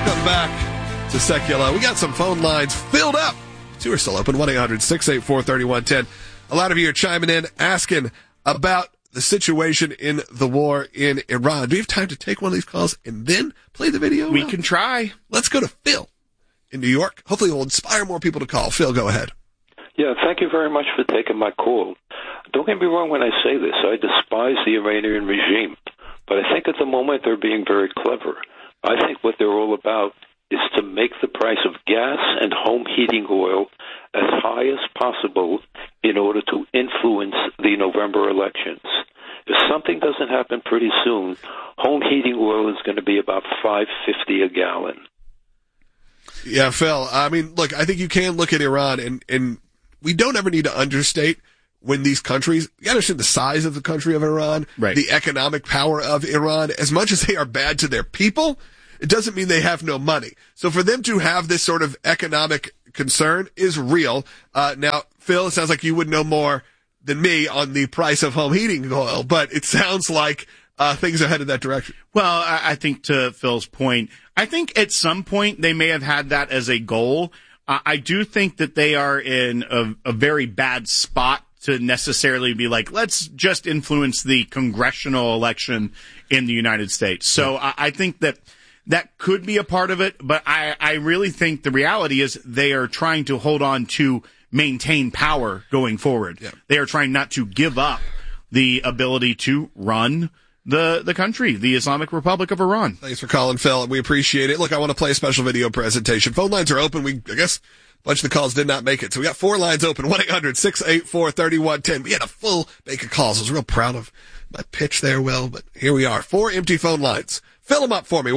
Welcome back to Secular. We got some phone lines filled up. Two are still open, 1-800-684-3110. A lot of you are chiming in, asking about the situation in the war in Iran. Do you have time to take one of these calls and then play the video? We can try. Let's go to Phil in New York. Hopefully it will inspire more people to call. Phil, go ahead. Yeah, thank you very much for taking my call. Don't get me wrong when I say this. I despise the Iranian regime, but I think at the moment they're being very clever. I think what they're all about is to make the price of gas and home heating oil as high as possible in order to influence the November elections. If something doesn't happen pretty soon, home heating oil is going to be about $5.50 a gallon. Yeah, Phil, I mean, look, I think you can look at Iran, and we don't ever need to understate when these countries, you understand the size of the country of Iran, right, the economic power of Iran. As much as they are bad to their people, it doesn't mean they have no money. So for them to have this sort of economic concern is real. Now, Phil, it sounds like you would know more than me on the price of home heating oil, but it sounds like things are headed that direction. Well, I think to Phil's point, I think at some point they may have had that as a goal. I do think that they are in a very bad spot to necessarily be like, let's just influence the congressional election in the United States. So I think that could be a part of it, but I really think the reality is they are trying to hold on to maintain power going forward. Yeah. They are trying not to give up the ability to run the country, the Islamic Republic of Iran. Thanks for calling, Phil. We appreciate it. Look, I want to play a special video presentation. Phone lines are open. I guess a bunch of the calls did not make it. So we got 4 lines open, 1-800-684-3110. We had a full bank of calls. I was real proud of my pitch there, Will, but here we are. 4 empty phone lines. Fill them up for me,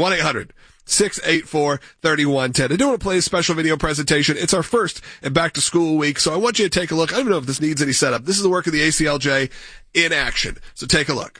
1-800-684-3110. I do want to play a special video presentation. It's our first and back-to-school week, so I want you to take a look. I don't know if this needs any setup. This is the work of the ACLJ in action, so take a look.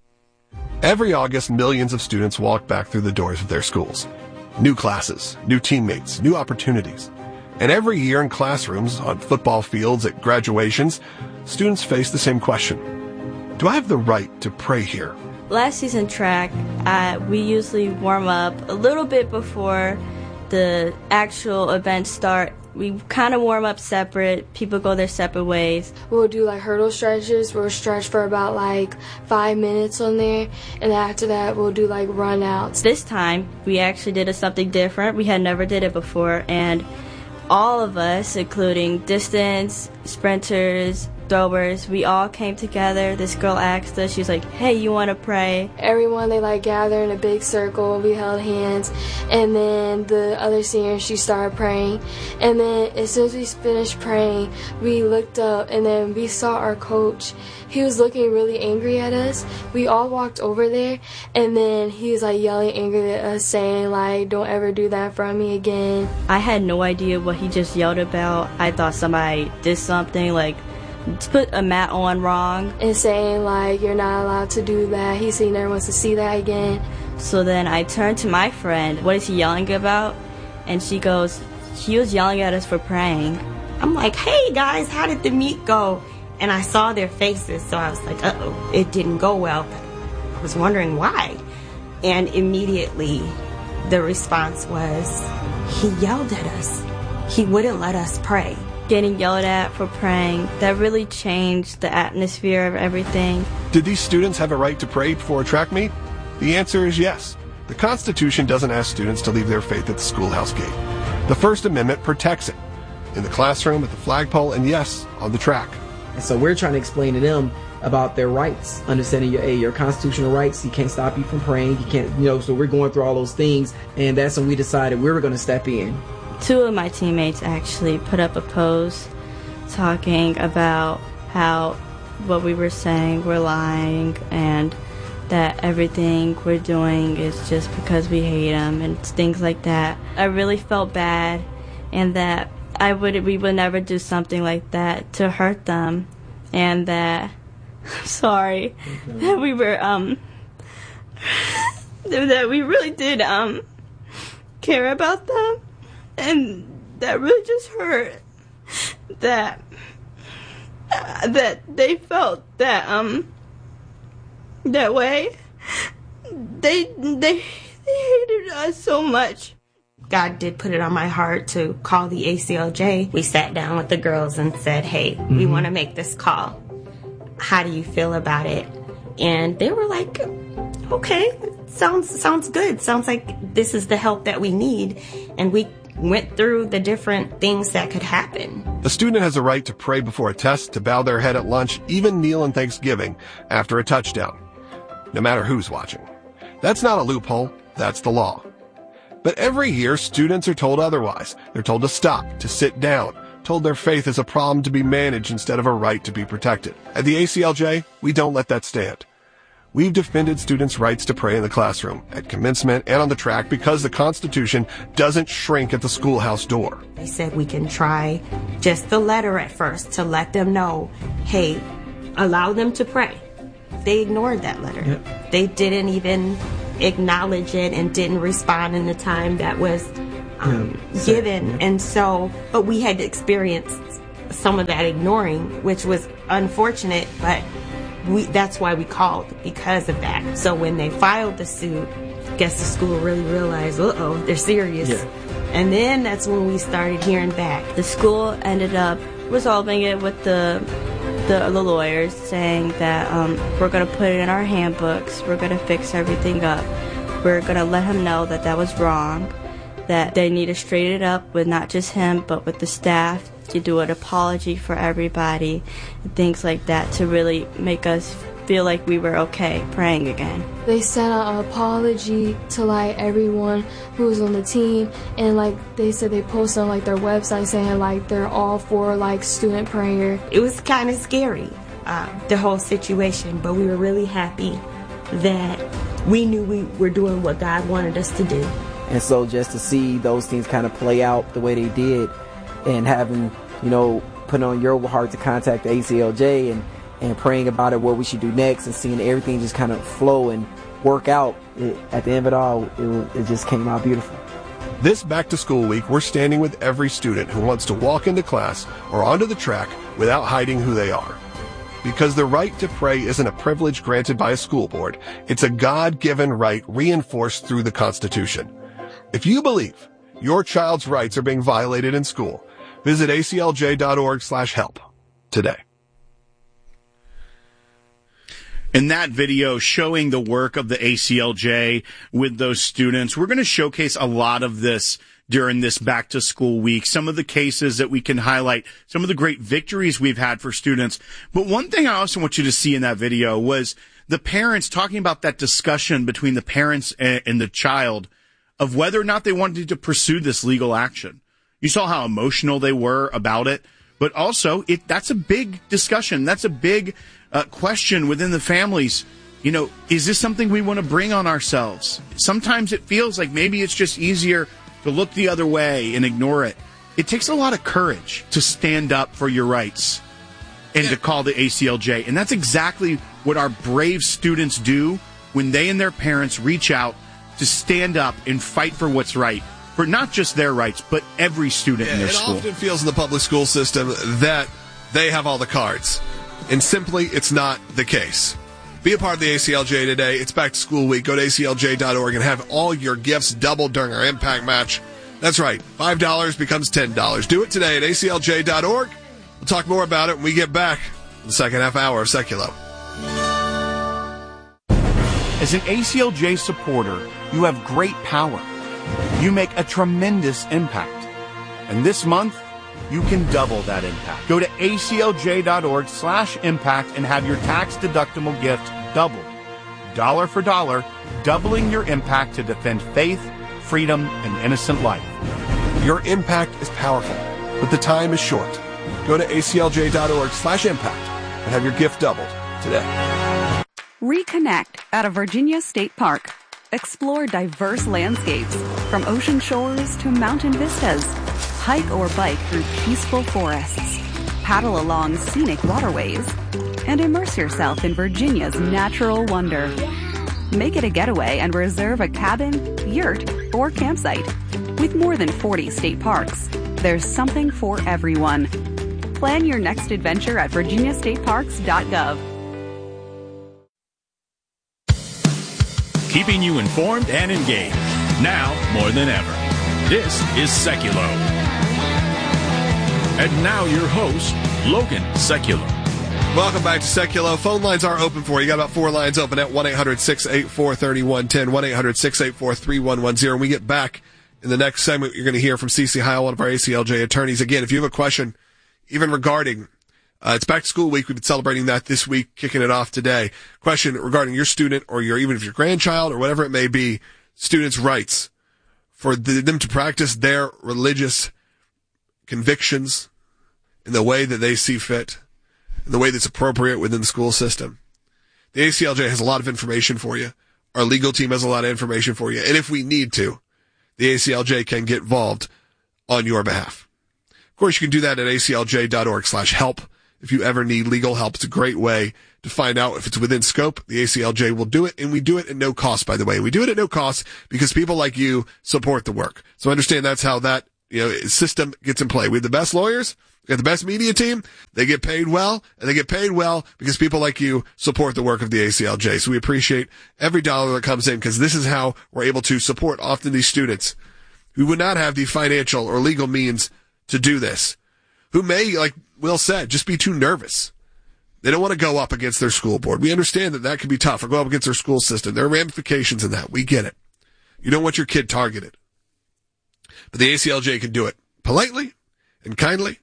Every August, millions of students walk back through the doors of their schools. New classes, new teammates, new opportunities. And every year in classrooms, on football fields, at graduations, students face the same question. Do I have the right to pray here? Last season track, we usually warm up a little bit before the actual events start. We kind of warm up separate. People go their separate ways. We'll do like hurdle stretches. We'll stretch for about like 5 minutes on there. And after that, we'll do like run outs. This time, we actually did something different. We had never did it before. And all of us, including distance, sprinters, throwers, we all came together. This girl asked us, she was like, hey, you want to pray? Everyone, they like gather in a big circle. We held hands. And then the other senior, she started praying. And then as soon as we finished praying, we looked up and then we saw our coach. He was looking really angry at us. We all walked over there, and then he was like yelling angry at us, saying like, don't ever do that for me again. I had no idea what he just yelled about. I thought somebody did something, like put a mat on wrong. And saying like, you're not allowed to do that. He said he never wants to see that again. So then I turned to my friend, what is he yelling about? And she goes, he was yelling at us for praying. I'm like, hey guys, how did the meet go? And I saw their faces, so I was like, uh-oh, it didn't go well. I was wondering why. And immediately the response was, he yelled at us. He wouldn't let us pray. Getting yelled at for praying, that really changed the atmosphere of everything. Did these students have a right to pray before a track meet? The answer is yes. The Constitution doesn't ask students to leave their faith at the schoolhouse gate. The First Amendment protects it. In the classroom, at the flagpole, and yes, on the track. And so we're trying to explain to them about their rights, understanding your constitutional rights. He can't stop you from praying. He can't, so we're going through all those things. And that's when we decided we were going to step in. 2 of my teammates actually put up a post talking about how what we were saying, we're lying, and that everything we're doing is just because we hate them and things like that. I really felt bad, and that we would never do something like that to hurt them, and that sorry that we were that we really did care about them, and that really just hurt that they felt that that way. They hated us so much. God did put it on my heart to call the ACLJ. We sat down with the girls and said, hey, we want to make this call. How do you feel about it? And they were like, okay, sounds good. Sounds like this is the help that we need. And we went through the different things that could happen. A student has a right to pray before a test, to bow their head at lunch, even kneel in Thanksgiving after a touchdown, no matter who's watching. That's not a loophole, that's the law. But every year, students are told otherwise. They're told to stop, to sit down, told their faith is a problem to be managed instead of a right to be protected. At the ACLJ, we don't let that stand. We've defended students' rights to pray in the classroom, at commencement, and on the track because the Constitution doesn't shrink at the schoolhouse door. They said we can try just the letter at first to let them know, hey, allow them to pray. They ignored that letter. Yep. They didn't even acknowledge it and didn't respond in the time that was given. Yep. And so, but we had experienced some of that ignoring, which was unfortunate, but that's why we called, because of that. So when they filed the suit, I guess the school really realized, they're serious. Yeah. And then that's when we started hearing back. The school ended up resolving it with the lawyers, saying that we're going to put it in our handbooks, we're going to fix everything up, we're going to let him know that that was wrong, that they need to straighten it up with not just him, but with the staff, to do an apology for everybody, and things like that, to really make us feel like we were okay praying again. They sent out an apology to like everyone who was on the team, and like they said they posted on like their website saying like they're all for like student prayer. It was kind of scary, the whole situation, but we were really happy that we knew we were doing what God wanted us to do. And so just to see those things kind of play out the way they did, and having, put on your heart to contact the ACLJ and praying about it, what we should do next, and seeing everything just kind of flow and work out, at the end of it all, it just came out beautiful. This back to school week, we're standing with every student who wants to walk into class or onto the track without hiding who they are. Because the right to pray isn't a privilege granted by a school board. It's a God-given right reinforced through the Constitution. If you believe your child's rights are being violated in school, visit aclj.org/help today. In that video showing the work of the ACLJ with those students, we're going to showcase a lot of this during this back to school week, some of the cases that we can highlight, some of the great victories we've had for students. But one thing I also want you to see in that video was the parents talking about that discussion between the parents and the child of whether or not they wanted to pursue this legal action. You saw how emotional they were about it, but also that's a big discussion. That's a big question within the families. Is this something we want to bring on ourselves? Sometimes it feels like maybe it's just easier to look the other way and ignore it. It takes a lot of courage to stand up for your rights and to call the ACLJ. And that's exactly what our brave students do when they and their parents reach out to stand up and fight for what's right, for not just their rights, but every student in their school. It often feels in the public school system that they have all the cards. And simply, it's not the case. Be a part of the ACLJ today. It's back to school week. Go to aclj.org and have all your gifts doubled during our impact match. That's right. $5 becomes $10. Do it today at aclj.org. We'll talk more about it when we get back in the second half hour of Seculo. As an ACLJ supporter, you have great power. You make a tremendous impact. And this month, you can double that impact. Go to aclj.org/impact and have your tax-deductible gift doubled. Dollar for dollar, doubling your impact to defend faith, freedom, and innocent life. Your impact is powerful, but the time is short. Go to aclj.org/impact and have your gift doubled today. Reconnect at a Virginia state park. Explore diverse landscapes, from ocean shores to mountain vistas. Hike or bike through peaceful forests. Paddle along scenic waterways. And immerse yourself in Virginia's natural wonder. Make it a getaway and reserve a cabin, yurt, or campsite. With more than 40 state parks, there's something for everyone. Plan your next adventure at virginiastateparks.gov. Keeping you informed and engaged, now more than ever. This is Seculo. And now your host, Logan Seculo. Welcome back to Seculo. Phone lines are open for you. You got about 4 lines open at 1-800-684-3110, 1-800-684-3110. When we get back in the next segment, you're going to hear from CeCe Heil, one of our ACLJ attorneys. Again, if you have a question, even regarding, it's back to school week. We've been celebrating that this week, kicking it off today. Question regarding your student or even if your grandchild or whatever it may be, students' rights for them to practice their religious convictions in the way that they see fit, in the way that's appropriate within the school system. The ACLJ has a lot of information for you. Our legal team has a lot of information for you. And if we need to, the ACLJ can get involved on your behalf. Of course, you can do that at aclj.org/help. If you ever need legal help, it's a great way to find out if it's within scope. The ACLJ will do it, and we do it at no cost, by the way. We do it at no cost because people like you support the work. So understand that's how that, system gets in play. We have the best lawyers. We have the best media team. They get paid well, and they get paid well because people like you support the work of the ACLJ. So we appreciate every dollar that comes in because this is how we're able to support often these students who would not have the financial or legal means to do this, who may, like Will said, just be too nervous. They don't want to go up against their school board. We understand that can be tough, or go up against their school system. There are ramifications in that. We get it. You don't want your kid targeted. But the ACLJ can do it politely and kindly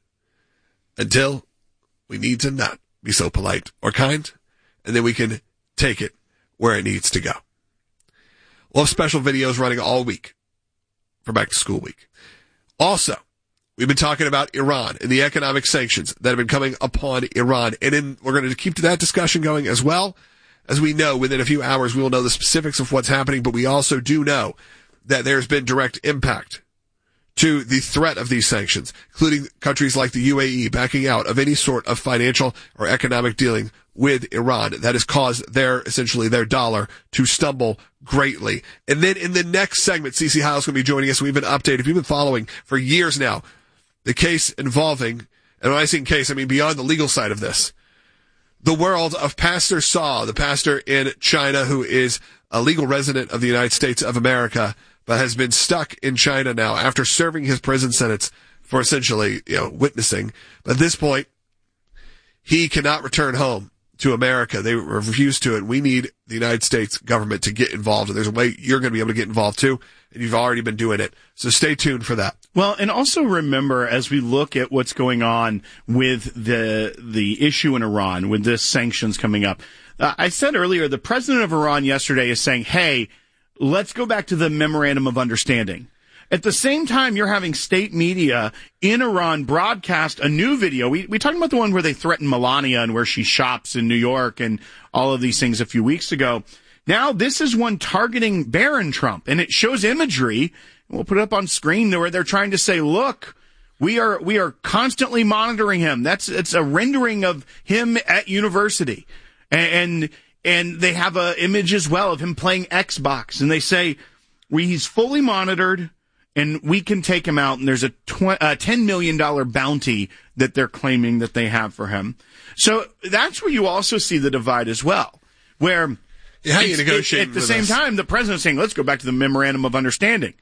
until we need to not be so polite or kind, and then we can take it where it needs to go. We'll have special videos running all week for back to school week. Also, we've been talking about Iran and the economic sanctions that have been coming upon Iran. And then we're going to keep that discussion going as well. As we know, within a few hours, we will know the specifics of what's happening, but we also do know that there's been direct impact to the threat of these sanctions, including countries like the UAE backing out of any sort of financial or economic dealing with Iran. That has caused their dollar to stumble greatly. And then in the next segment, CeCe Heil is going to be joining us. We've been updated. If you've been following for years now, the case involving, and when I say case, I mean beyond the legal side of this, the world of Pastor Saw, the pastor in China who is a legal resident of the United States of America, but has been stuck in China now after serving his prison sentence for essentially, witnessing. But at this point, he cannot return home to America. They refuse to, and we need the United States government to get involved. And there's a way you're going to be able to get involved too, and you've already been doing it. So stay tuned for that. Well, and also remember, as we look at what's going on with the issue in Iran, with this sanctions coming up, I said earlier, the president of Iran yesterday is saying, hey, let's go back to the memorandum of understanding. At the same time, you're having state media in Iran broadcast a new video. We talked about the one where they threatened Melania and where she shops in New York and all of these things a few weeks ago. Now, this is one targeting Barron Trump, and it shows imagery. We'll put it up on screen where they're trying to say, look, we are constantly monitoring him. It's a rendering of him at university. And they have an image as well of him playing Xbox, and they say he's fully monitored and we can take him out, and there's a $10 million bounty that they're claiming that they have for him. So that's where you also see the divide as well, where how you negotiate at the same time, the president's saying, let's go back to the memorandum of understanding.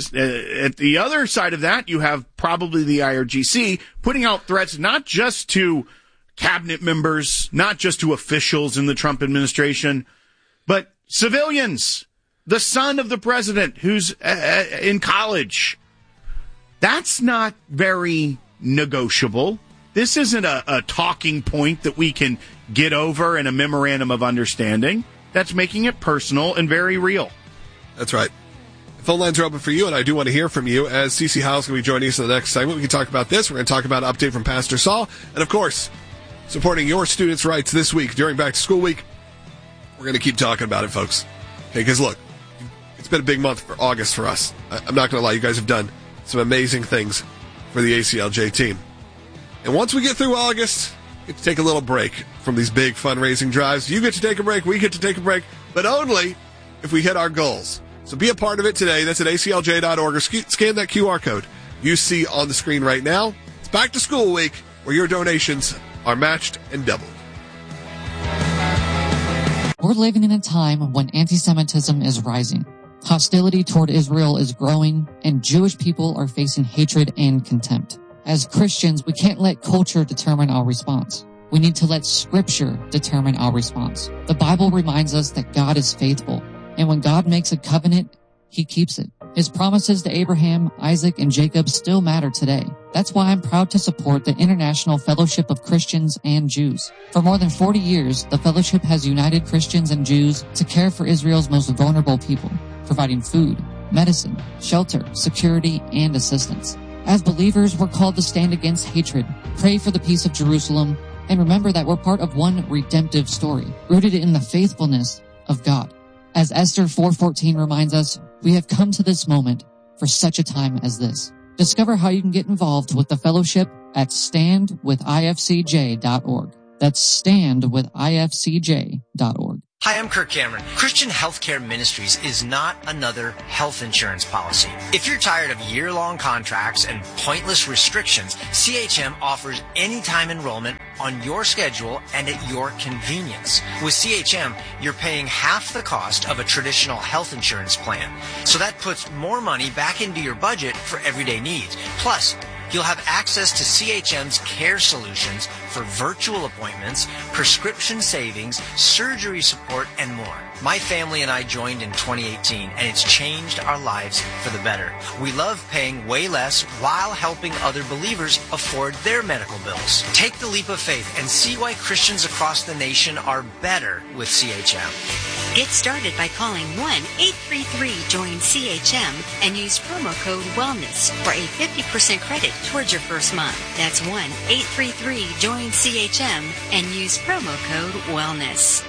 At the other side of that, you have probably the IRGC putting out threats not just to cabinet members, not just to officials in the Trump administration, but civilians. The son of the president who's in college. That's not very negotiable. This isn't a talking point that we can get over in a memorandum of understanding. That's making it personal and very real. That's right. The phone lines are open for you, and I do want to hear from you as CeCe Heil is going to be joining us in the next segment. We can talk about this. We're going to talk about an update from Pastor Saul. And, of course, supporting your students' rights this week during back to school week. We're going to keep talking about it, folks. Okay, because, look, it's been a big month for August for us. I'm not going to lie. You guys have done some amazing things for the ACLJ team. And once we get through August, we get to take a little break from these big fundraising drives. You get to take a break. We get to take a break. But only if we hit our goals. So be a part of it today. That's at aclj.org. Or scan that QR code you see on the screen right now. It's back to school week where your donations are matched and doubled. We're living in a time when anti-Semitism is rising. Hostility toward Israel is growing, and Jewish people are facing hatred and contempt. As Christians, we can't let culture determine our response. We need to let Scripture determine our response. The Bible reminds us that God is faithful, and when God makes a covenant, He keeps it. His promises to Abraham, Isaac, and Jacob still matter today. That's why I'm proud to support the International Fellowship of Christians and Jews. For more than 40 years, the fellowship has united Christians and Jews to care for Israel's most vulnerable people, providing food, medicine, shelter, security, and assistance. As believers, we're called to stand against hatred, pray for the peace of Jerusalem, and remember that we're part of one redemptive story, rooted in the faithfulness of God. As Esther 4:14 reminds us, we have come to this moment for such a time as this. Discover how you can get involved with the fellowship at standwithifcj.org. That's standwithifcj.org. Hi, I'm Kirk Cameron. Christian Healthcare Ministries is not another health insurance policy. If you're tired of year-long contracts and pointless restrictions, CHM offers anytime enrollment on your schedule and at your convenience. With CHM, you're paying half the cost of a traditional health insurance plan. So that puts more money back into your budget for everyday needs. Plus, you'll have access to CHM's care solutions for virtual appointments, prescription savings, surgery support, and more. My family and I joined in 2018, and it's changed our lives for the better. We love paying way less while helping other believers afford their medical bills. Take the leap of faith and see why Christians across the nation are better with CHM. Get started by calling 1-833-JOIN-CHM and use promo code WELLNESS for a 50% credit towards your first month. That's 1-833-JOIN-CHM and use promo code WELLNESS.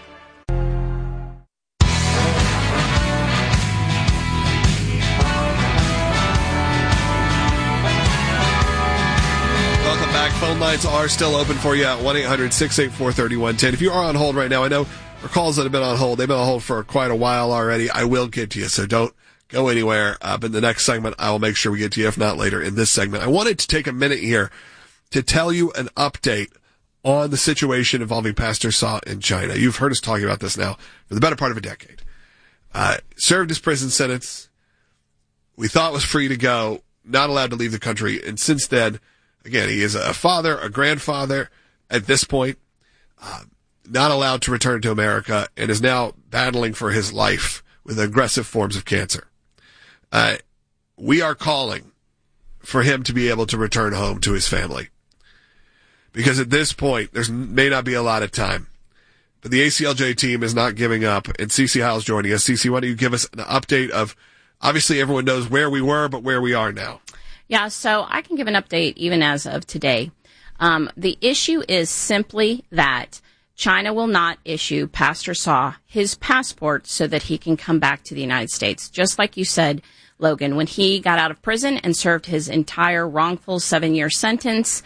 Welcome back. Phone lines are still open for you at 1-800-684-3110. If you are on hold right now, I know for calls that have been on hold, they've been on hold for quite a while already. I will get to you, so don't go anywhere. But in the next segment, I will make sure we get to you, if not later in this segment. I wanted to take a minute here to tell you an update on the situation involving Pastor Saw in China. You've heard us talking about this now for the better part of a decade. Served his prison sentence. We thought was free to go, not allowed to leave the country. And since then, again, he is a father, a grandfather at this point, not allowed to return to America, and is now battling for his life with aggressive forms of cancer. We are calling for him to be able to return home to his family. Because at this point, there may not be a lot of time. But the ACLJ team is not giving up, and CeCe Hiles joining us. CeCe, why don't you give us an update of, obviously everyone knows where we were, but where we are now. Yeah, so I can give an update even as of today. The issue is simply that China will not issue Pastor Saw his passport so that he can come back to the United States. Just like you said, Logan, when he got out of prison and served his entire wrongful 7-year sentence,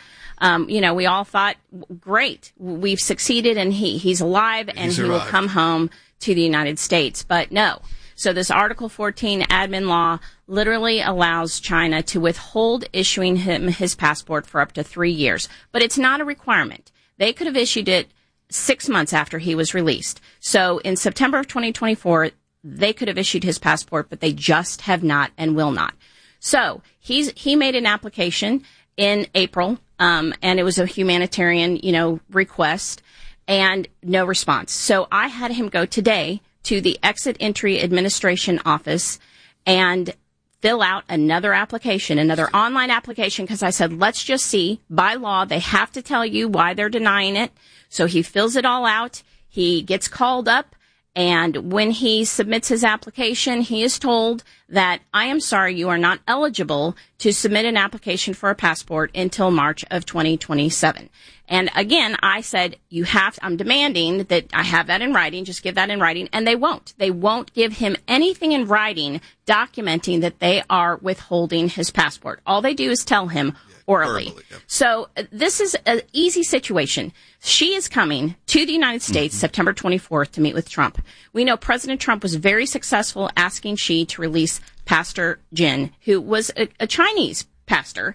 we all thought, great, we've succeeded and he's alive and he will come home to the United States. But no. So this Article 14 admin law literally allows China to withhold issuing him his passport for up to 3 years. But it's not a requirement. They could have issued it 6 months after he was released. So in September of 2024, they could have issued his passport, but they just have not and will not. So he made an application in April, and it was a humanitarian, request, and no response. So I had him go today to the Exit Entry Administration office and fill out another application, another online application, because I said, let's just see. By law, they have to tell you why they're denying it. So he fills it all out. He gets called up. And when he submits his application, he is told that, I am sorry, you are not eligible to submit an application for a passport until March of 2027. And again, I said, I'm demanding that I have that in writing, just give that in writing. And they won't. They won't give him anything in writing documenting that they are withholding his passport. All they do is tell him orally. So this is an easy situation. She is coming to the United States September 24th to meet with Trump. We know President Trump was very successful asking Xi to release Pastor Jin, who was a Chinese pastor.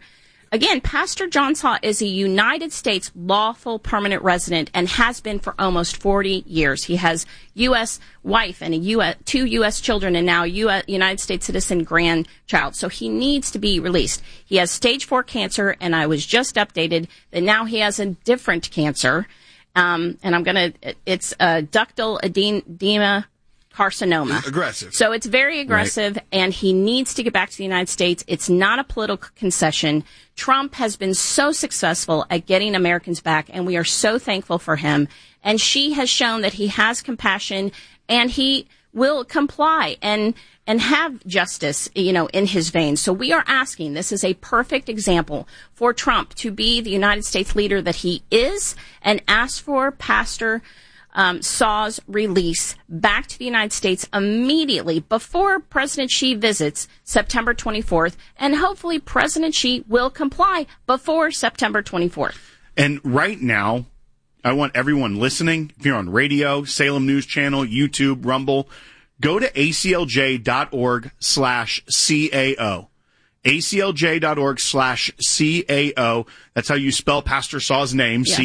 Again, Pastor John Saw is a United States lawful permanent resident and has been for almost 40 years. He has U.S. wife and two U.S. children and now United States citizen grandchild. So he needs to be released. He has stage 4 cancer, and I was just updated that now he has a different cancer. And it's ductal edema carcinoma. Aggressive. So it's very aggressive, and he needs to get back to the United States. It's not a political concession. Trump has been so successful at getting Americans back, and we are so thankful for him. And she has shown that he has compassion, and he will comply and have justice, in his veins. So we are asking, this is a perfect example for Trump to be the United States leader that he is, and ask for Pastor Saw's release back to the United States immediately before President Xi visits September 24th, and hopefully President Xi will comply before September 24th. And right now, I want everyone listening, if you're on radio, Salem News Channel, YouTube, Rumble, go to aclj.org/CAO. aclj.org/CAO. That's how you spell Pastor Saw's name, Yes.